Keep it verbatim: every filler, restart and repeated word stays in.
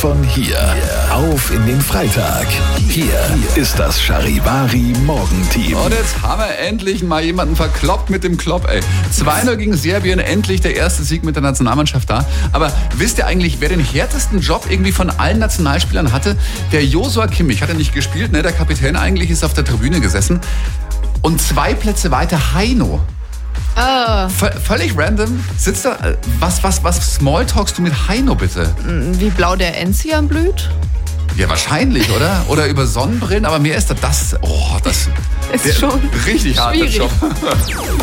von hier. Auf in den Freitag. Hier ist das Charivari Morgenteam. Und jetzt haben wir endlich mal jemanden verkloppt mit dem Klopp, ey. zwei null gegen Serbien, endlich der erste Sieg mit der Nationalmannschaft da. Aber wisst ihr eigentlich, wer den härtesten Job irgendwie von allen Nationalspielern hatte? Der Joshua Kimmich hat er nicht gespielt, ne? Der Kapitän eigentlich ist auf der Tribüne gesessen. Und zwei Plätze weiter Heino. Oh. V- völlig random sitzt da. Was, was, was Smalltalkst du mit Heino bitte? Wie blau der Enzian blüht? Ja, wahrscheinlich, oder? Oder über Sonnenbrillen, aber mir ist das, das oh, das Ist der, schon richtig harter schwierig. Job.